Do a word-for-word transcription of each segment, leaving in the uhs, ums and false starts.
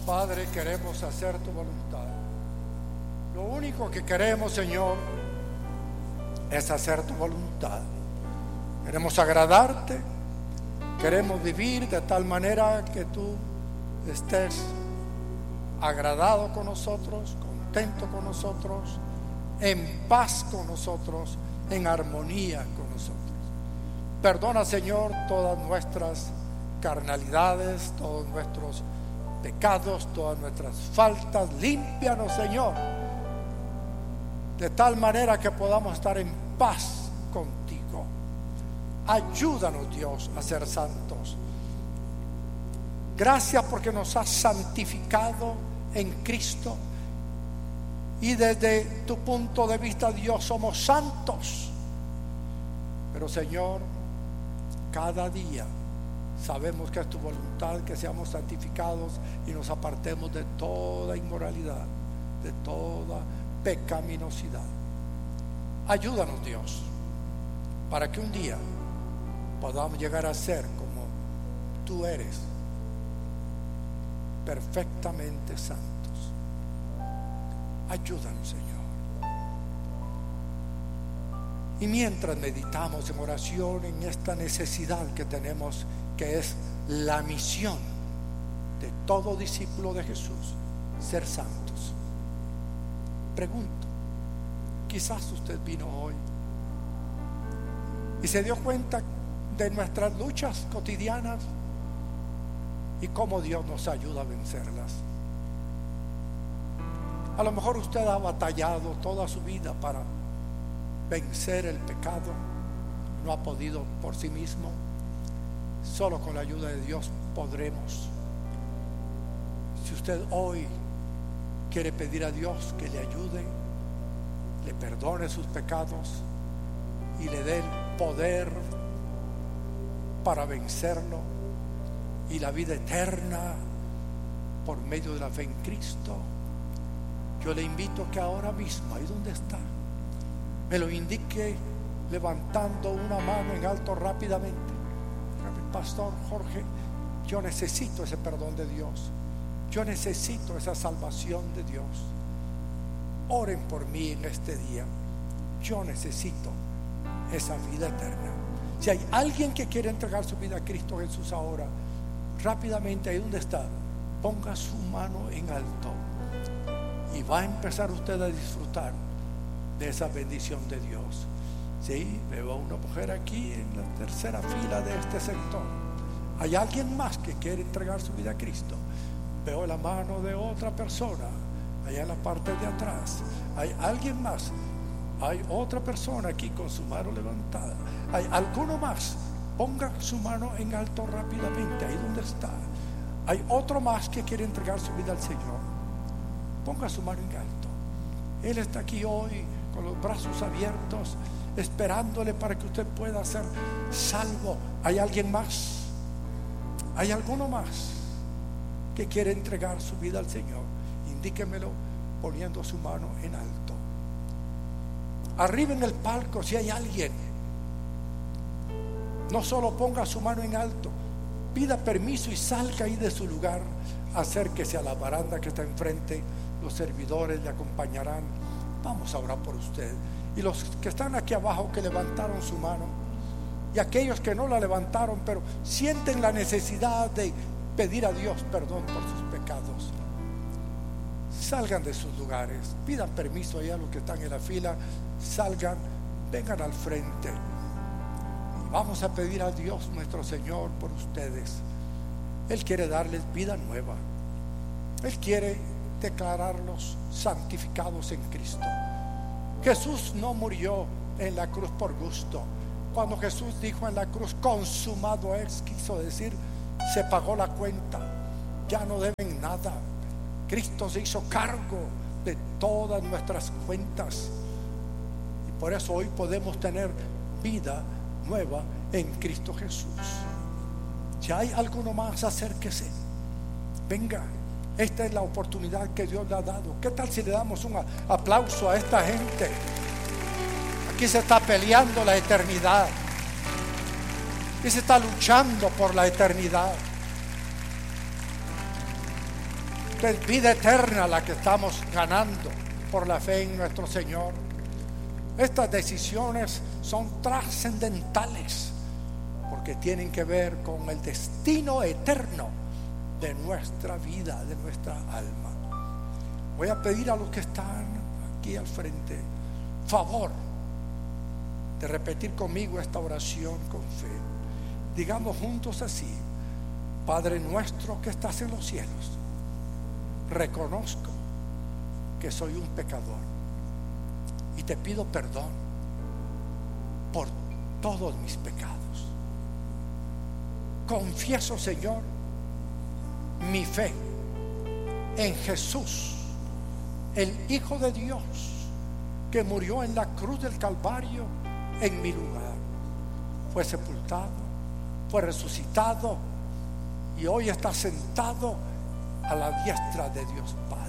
Padre, queremos hacer tu voluntad. Lo único que queremos, Señor, es hacer tu voluntad. Queremos agradarte, queremos vivir de tal manera que tú estés agradado con nosotros, contento con nosotros, en paz con nosotros, en armonía con nosotros. Perdona, Señor, todas nuestras carnalidades, todos nuestros pecados, todas nuestras faltas. Límpianos, Señor, de tal manera que podamos estar en paz contigo. Ayúdanos, Dios, a ser santos. Gracias porque nos has santificado en Cristo, y desde tu punto de vista, Dios, somos santos. Pero, Señor, cada día sabemos que es tu voluntad que seamos santificados y nos apartemos de toda inmoralidad, de toda pecaminosidad. Ayúdanos, Dios, para que un día podamos llegar a ser como tú eres, perfectamente santos. Ayúdanos, Señor. Y mientras meditamos en oración en esta necesidad que tenemos, que es la misión de todo discípulo de Jesús, ser santos, pregunto, quizás usted vino hoy y se dio cuenta de nuestras luchas cotidianas y cómo Dios nos ayuda a vencerlas. A lo mejor usted ha batallado toda su vida para vencer el pecado, no ha podido por sí mismo. Solo con la ayuda de Dios podremos. Si usted hoy quiere pedir a Dios que le ayude, le perdone sus pecados y le dé el poder para vencerlo y la vida eterna por medio de la fe en Cristo, yo le invito que ahora mismo, ahí donde está, me lo indique levantando una mano en alto rápidamente. Pastor Jorge, yo necesito ese perdón de Dios, yo necesito esa salvación de Dios. Oren por mí en este día, yo necesito esa vida eterna. Si hay alguien que quiere entregar su vida a Cristo Jesús ahora, rápidamente ahí donde está, ponga su mano en alto y va a empezar usted a disfrutar de esa bendición de Dios. Sí, veo a una mujer aquí en la tercera fila de este sector. ¿Hay alguien más que quiere entregar su vida a Cristo? Veo la mano de otra persona allá en la parte de atrás. ¿Hay alguien más? Hay otra persona aquí con su mano levantada. ¿Hay alguno más? Ponga su mano en alto rápidamente ahí donde está. ¿Hay otro más que quiere entregar su vida al Señor? Ponga su mano en alto. Él está aquí hoy con los brazos abiertos, esperándole para que usted pueda ser salvo. ¿Hay alguien más? ¿Hay alguno más que quiere entregar su vida al Señor? Indíquemelo poniendo su mano en alto. Arriba en el palco, si hay alguien, no solo ponga su mano en alto, pida permiso y salga ahí de su lugar. Acérquese a la baranda que está enfrente. Los servidores le acompañarán. Vamos a orar por usted. Y los que están aquí abajo que levantaron su mano, y aquellos que no la levantaron pero sienten la necesidad de pedir a Dios perdón por sus pecados, salgan de sus lugares, pidan permiso allá a los que están en la fila, salgan, vengan al frente y vamos a pedir a Dios nuestro Señor por ustedes. Él quiere darles vida nueva, Él quiere declararlos santificados en Cristo. Jesús no murió en la cruz por gusto. Cuando Jesús dijo en la cruz, consumado es, quiso decir, se pagó la cuenta, ya no deben nada. Cristo se hizo cargo de todas nuestras cuentas y por eso hoy podemos tener vida nueva en Cristo Jesús. Si hay alguno más, acérquese, venga. Esta es la oportunidad que Dios le ha dado. ¿Qué tal si le damos un aplauso a esta gente? Aquí se está peleando la eternidad. Aquí se está luchando por la eternidad. Es vida eterna la que estamos ganando por la fe en nuestro Señor. Estas decisiones son trascendentales porque tienen que ver con el destino eterno de nuestra vida, de nuestra alma. Voy a pedir a los que están aquí al frente favor de repetir conmigo esta oración con fe. Digamos juntos así: Padre nuestro que estás en los cielos, reconozco que soy un pecador y te pido perdón por todos mis pecados. Confieso, Señor, mi fe en Jesús, el Hijo de Dios, que murió en la cruz del Calvario en mi lugar. Fue sepultado, fue resucitado y hoy está sentado a la diestra de Dios Padre.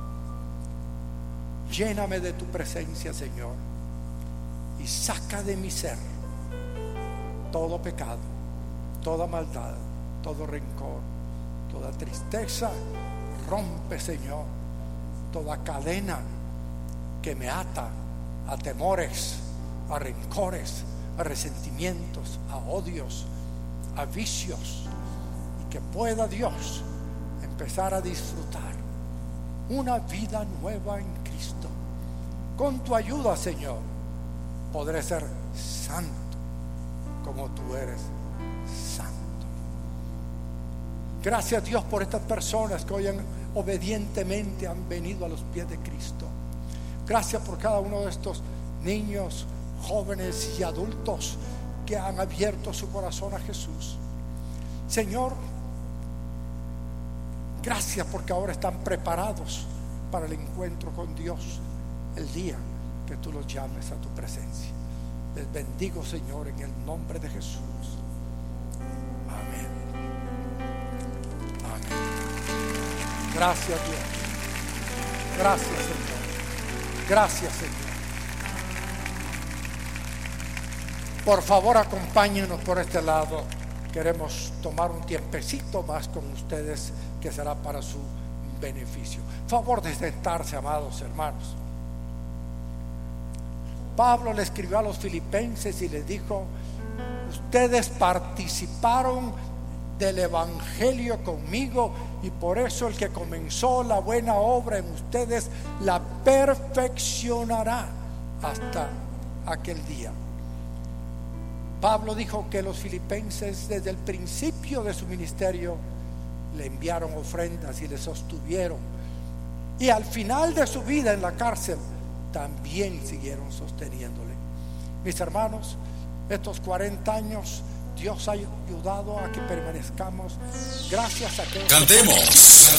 Lléname de tu presencia, Señor, y saca de mi ser todo pecado, toda maldad, todo rencor, toda tristeza. Rompe, Señor, toda cadena que me ata a temores, a rencores, a resentimientos, a odios, a vicios, y que pueda Dios empezar a disfrutar una vida nueva en Cristo. Con tu ayuda, Señor, podré ser santo como tú eres santo. Gracias, Dios, por estas personas que hoy han, obedientemente han venido a los pies de Cristo. Gracias por cada uno de estos niños, jóvenes y adultos que han abierto su corazón a Jesús. Señor, gracias porque ahora están preparados para el encuentro con Dios el día que tú los llames a tu presencia. Les bendigo, Señor, en el nombre de Jesús. Amén. Amén. Gracias, Dios. Gracias, Señor. Gracias, Señor. Por favor, acompáñenos por este lado. Queremos tomar un tiempecito más con ustedes que será para su beneficio. Favor de sentarse, amados hermanos. Pablo le escribió a los filipenses y les dijo: ustedes participaron del evangelio conmigo, y por eso el que comenzó la buena obra en ustedes la perfeccionará hasta aquel día. Pablo dijo que los filipenses desde el principio de su ministerio le enviaron ofrendas y le sostuvieron, y al final de su vida en la cárcel también siguieron sosteniéndole. Mis hermanos, estos cuarenta años Dios ha ayudado a que permanezcamos gracias a que cantemos.